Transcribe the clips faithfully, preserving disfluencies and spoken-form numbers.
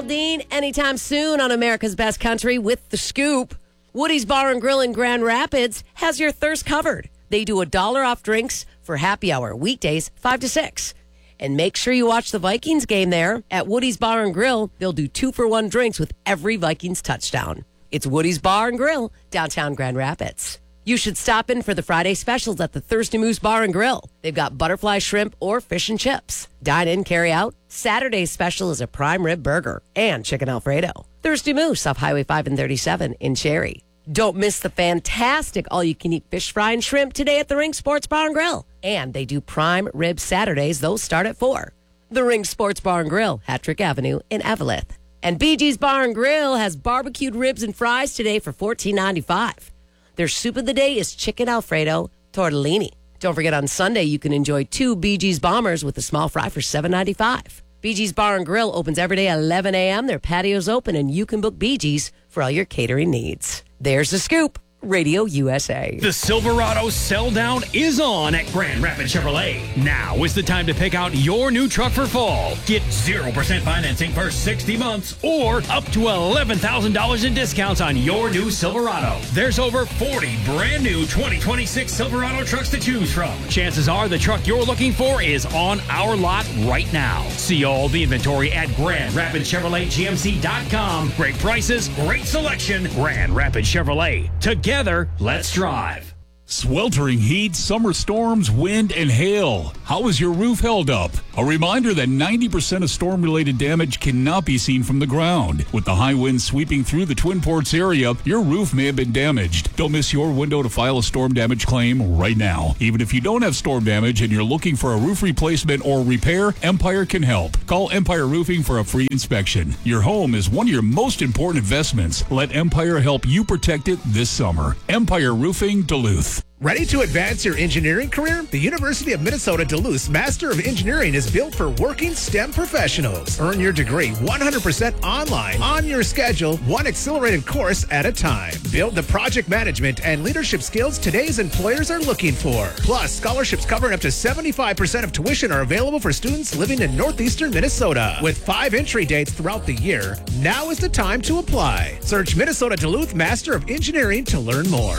Aldean anytime soon on America's Best Country with The Scoop. Woody's Bar and Grill in Grand Rapids has your thirst covered. They do a dollar off drinks for happy hour weekdays five to six. And make sure you watch the Vikings game there. At Woody's Bar and Grill, they'll do two for one drinks with every Vikings touchdown. It's Woody's Bar and Grill, downtown Grand Rapids. You should stop in for the Friday specials at the Thirsty Moose Bar and Grill. They've got butterfly shrimp or fish and chips. Dine in, carry out. Saturday's special is a prime rib burger and chicken Alfredo. Thirsty Moose off Highway five and thirty-seven in Cherry. Don't miss the fantastic all-you-can-eat fish fry and shrimp today at the Ring Sports Bar and Grill. And they do prime rib Saturdays. Those start at four. The Ring Sports Bar and Grill, Hattrick Avenue in Eveleth. And B G's Bar and Grill has barbecued ribs and fries today for fourteen ninety-five. Their soup of the day is chicken Alfredo tortellini. Don't forget on Sunday you can enjoy two B G's Bombers with a small fry for seven ninety-five. B G's Bar and Grill opens every day at eleven a.m. Their patio's open and you can book B G's for all your catering needs. There's The Scoop, Radio U S A. The Silverado Sell Down is on at Grand Rapids Chevrolet. Now is the time to pick out your new truck for fall. Get zero percent financing for sixty months or up to eleven thousand dollars in discounts on your new Silverado. There's over forty brand new twenty twenty-six Silverado trucks to choose from. Chances are the truck you're looking for is on our lot right now. See all the inventory at Grand Rapids Chevrolet G M C dot com. Great prices, great selection. Grand Rapids Chevrolet. Together. Together, let's drive. Sweltering heat, summer storms, wind, and hail. How is your roof held up? A reminder that ninety percent of storm-related damage cannot be seen from the ground. With the high winds sweeping through the Twin Ports area, your roof may have been damaged. Don't miss your window to file a storm damage claim right now. Even if you don't have storm damage and you're looking for a roof replacement or repair, Empire can help. Call Empire Roofing for a free inspection. Your home is one of your most important investments. Let Empire help you protect it this summer. Empire Roofing, Duluth. Ready to advance your engineering career? The University of Minnesota Duluth's Master of Engineering is built for working STEM professionals. Earn your degree one hundred percent online, on your schedule, one accelerated course at a time. Build the project management and leadership skills today's employers are looking for. Plus, scholarships covering up to seventy-five percent of tuition are available for students living in northeastern Minnesota. With five entry dates throughout the year, now is the time to apply. Search Minnesota Duluth Master of Engineering to learn more.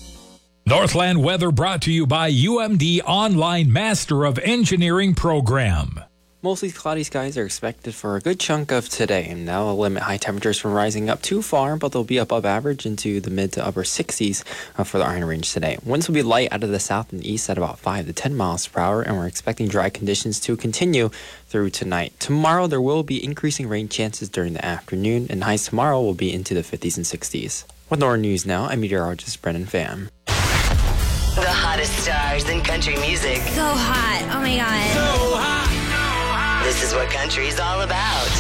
Northland weather brought to you by U M D Online Master of Engineering Program. Mostly cloudy skies are expected for a good chunk of today, and that will limit high temperatures from rising up too far, but they'll be above average into the mid to upper sixties uh, for the Iron Range today. Winds will be light out of the south and east at about five to ten miles per hour, and we're expecting dry conditions to continue through tonight. Tomorrow, there will be increasing rain chances during the afternoon, and highs tomorrow will be into the fifties and sixties. With Northern News now, I'm meteorologist Brennan Pham. The hottest stars in country music. So hot. Oh my God. So hot. So hot. This is what country's all about.